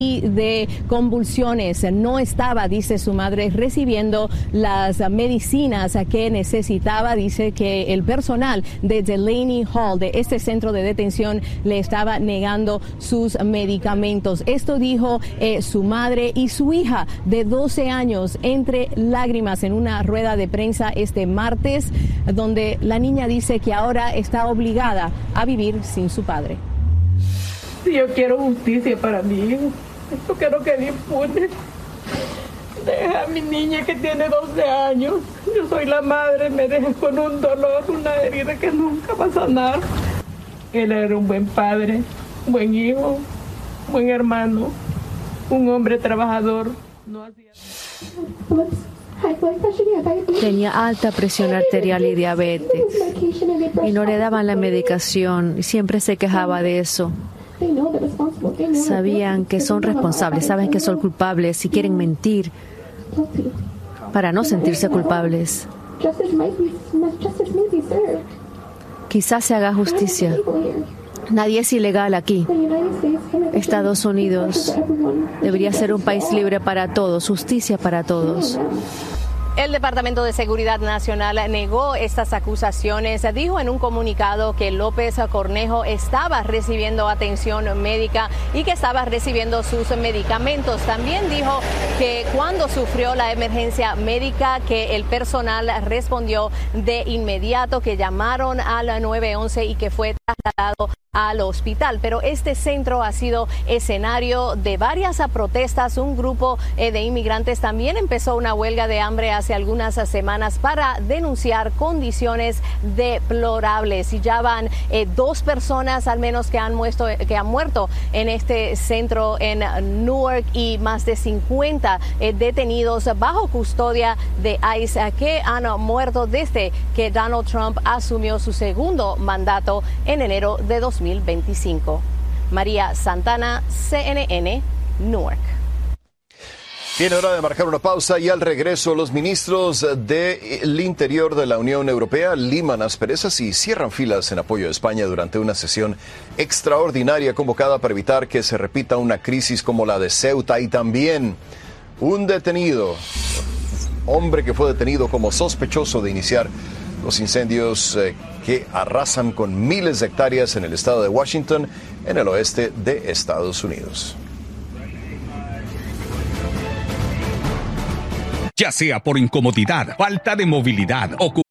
de convulsiones. No estaba, dice su madre, recibiendo las medicinas que necesitaba. Dice que el personal de Delaney Hall, de este centro de detención, le estaba negando sus medicamentos. Esto dijo su madre y su hija de 12 años entre lágrimas en una rueda de prensa este martes, donde la niña dice que ahora está obligada a vivir sin su padre. Yo quiero justicia para mi hijo. Yo quiero que dispute. Deja a mi niña que tiene 12 años. Yo soy la madre, me deja con un dolor, una herida que nunca va a sanar. Él era un buen padre, un buen hijo, un buen hermano, un hombre trabajador. No hacía... Tenía alta presión arterial y diabetes. Y no le daban la medicación y siempre se quejaba de eso. Sabían que son responsables, saben que son culpables y quieren mentir para no sentirse culpables. Quizás se haga justicia. Nadie es ilegal aquí. Estados Unidos debería ser un país libre para todos, justicia para todos. El Departamento de Seguridad Nacional negó estas acusaciones. Dijo en un comunicado que López Cornejo estaba recibiendo atención médica y que estaba recibiendo sus medicamentos. También dijo que cuando sufrió la emergencia médica, que el personal respondió de inmediato, que llamaron al 911 y que fue trasladado al hospital. Pero este centro ha sido escenario de varias protestas. Un grupo de inmigrantes también empezó una huelga de hambre hace algunas semanas para denunciar condiciones deplorables. Y ya van 2 personas al menos que han muerto en este centro en Newark y más de 50 detenidos bajo custodia de ICE que han muerto desde que Donald Trump asumió su segundo mandato en enero de 2025. María Santana, CNN, Newark. Tiene hora de marcar una pausa y al regreso los ministros del Interior de la Unión Europea liman asperezas y cierran filas en apoyo de España durante una sesión extraordinaria convocada para evitar que se repita una crisis como la de Ceuta. Y también un hombre que fue detenido como sospechoso de iniciar los incendios que arrasan con miles de hectáreas en el estado de Washington, en el oeste de Estados Unidos. Ya sea por incomodidad, falta de movilidad o